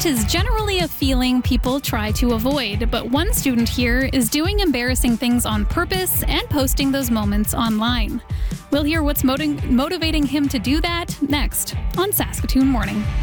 embarrassment is generally a feeling people try to avoid, but one student here is doing embarrassing things on purpose and posting those moments online. We'll hear what's motivating him to do that next on Saskatoon Morning.